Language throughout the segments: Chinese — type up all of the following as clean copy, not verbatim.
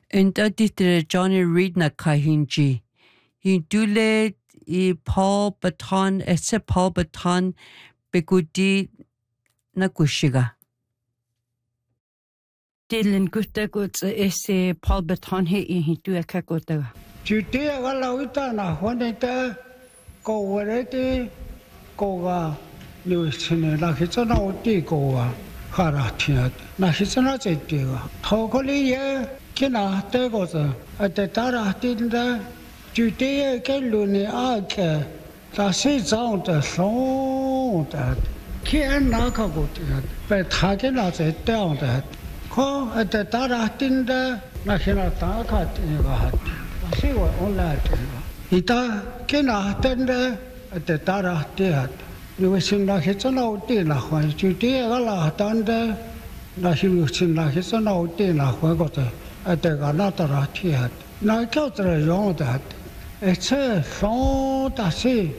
En dat Johnny Reid na kahinji. He dule Paul Baton esse Paul Baton begudi na kushiga. Dylan gutta guts esse Paul Baton he I du eka gutta. Jutia galawita na honeta ko werete ko ga niwsine na hitsana oti ko ga haratia na hitsana chetiga thokoli ye kina te ko sa ate tara tinda jutia ke luni ake ta si zang de song de kien na ka go de pe tha ke na che down de ko ate tara tinda na hina ta ka te ga si wa ola ita kena tende te tara teat ni wesin na hetsana uti na khwa chu te gala tande na hi wesin na hetsana uti na khwa ko te ga na tara teat na ka tra yo dat eche so ta si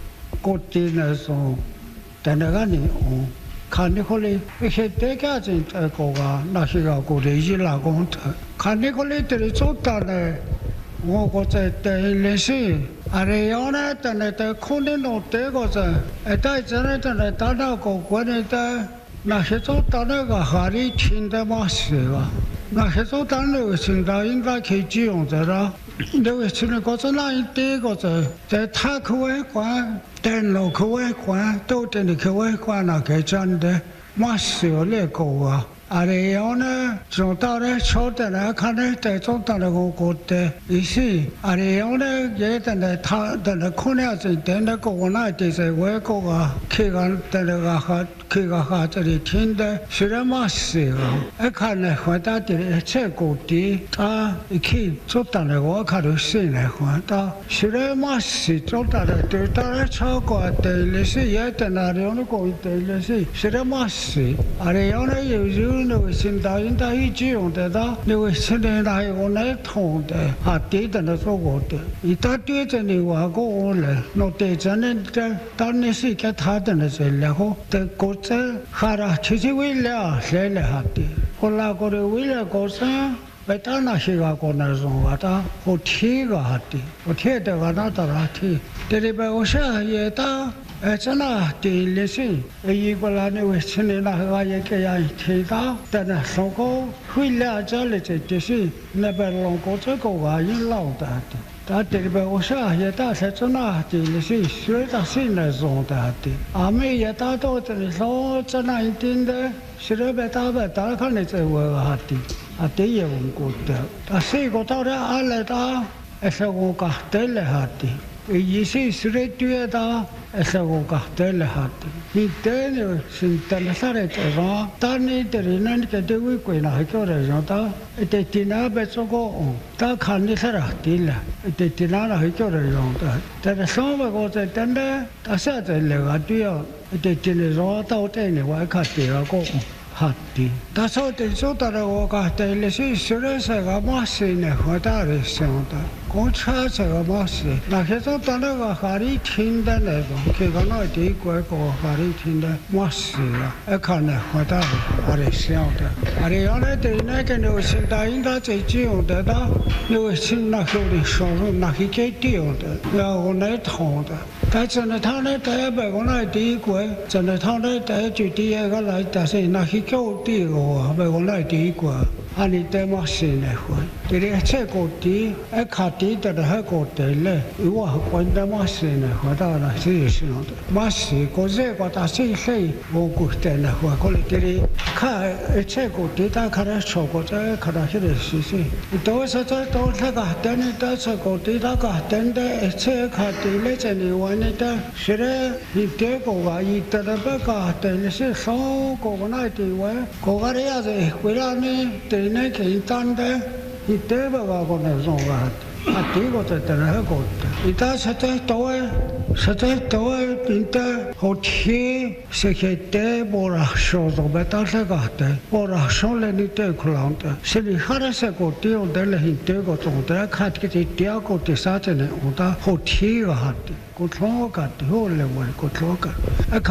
ko ti na so tene ga ni o khani khole he te ka chin ko ga na hi ga ko le yi la ko khani khole te so ta ne我嗰隻地歷史，阿你講咧，但係對可能落地嗰隻，但係真係但係打到個關係的，那些做打那個下里聽的嘛是吧？那些做打那個現在應該可以使用的啦。你會現在嗰隻那一啲嗰隻，在塔口位關、電腦口位關、都電力口位關那個真的，嘛是有那個啊。阿你講咧，做到咧坐得咧，看咧在做到咧我覺得，於是阿你講咧，也等咧他等咧可能係等咧個我那地在外國啊，去個等咧個下去個下這裡聽的，雖然嘛是啊，一看咧回答的一切個地，他一去做到咧我看到先嚟回答，雖然嘛是做到咧對到咧超過地歷史也等咧用咧個地歷史，雖然嘛是，阿你講咧有。你會現在應該一直用得到，你會現在係我來通的，啊，對的那做我的，一大堆的你話過我來，那對着呢的，當你是給他的那些然後的國家，哈啦，其實為了來了哈的，後來過的為了國家，被他那些個國那種話他好聽個哈的，我聽的個那當然聽，這裡邊我想也他。真係地歷史，如果嗱你會前年那個嘢嘅人提到，但係上個會了解了這啲事，那邊兩個這個話已老的，但係這邊我想也大係真係地歷史，學到現在用的，阿妹也大多這裡說真係一定的，是那邊大邊大看你這個話的，啊啲嘢用過的，但係個到咧阿來到，係我講得了下的。意思是咧對的，是我講得了下的。你對呢，是但係啥嚟做啥？但你對人那個對會貴那叫嚟用的，對電腦別做個哦，但看你啥嚟對啦，對電腦那叫嚟用的。但係上邊個在等咧，但係在那個對啊，對電腦用到底呢，我看第二個。hati. Taso te sotara o ka te le si sure sa ga masi ne hota re senta. Koncha sa ga masi. Na ke so tana ga hari thinda ne go. Ke ga no ti ko ko hari thinda masi la. E ka ne hota re senta. Are ya ne te ne ke no sinta inda che ji o da da. No sin na ko ri so na ki ke ti o da. Ya o ne thong da. 但真係睇咧，第一步講咧第一季，真係睇咧第一住啲嘢個嚟，但係那去高啲嘅喎，咪講咧第一季，啊你對乜事嚟講？第二車高啲，一卡啲就係高啲咧，如果係關得乜事嚟講，當然係先咯。乜事嗰些個但係係我覺得嚟講，嗰啲啲卡一車高啲，但係咧錯過咗，可能係啲事情。到時再到那個等你到車高啲，那個等的一車卡啲咧就你話。 是咧，你這個話，伊得了不個，但是上個個那地位，個個咧也是為了呢，對呢簡單的，伊得不個個那種話，啊，這個就得了個的，伊他實在多變得好聽，是佢得不啦，說做不到這個的，不啦，說了你得可能的，是你看了這個地方得了，你得個種的，看這個第二個第三個呢，我得好聽個哈的。 Kutlookat, huolella kutlookat.